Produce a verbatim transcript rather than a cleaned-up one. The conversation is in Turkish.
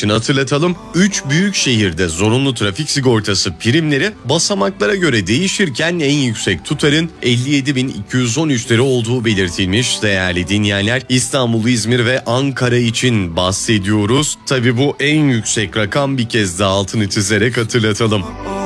için hatırlatalım. üç büyük şehirde zorunlu trafik sigortası primleri basamaklara göre değişirken en yüksek tutarın elli yedi bin iki yüz on üç lira olduğu belirtilmiş. Değerli dinleyenler, İstanbul, İzmir ve Ankara için bahsediyoruz. Tabii bu en yüksek rakam, bir kez daha altını çizerek hatırlatalım.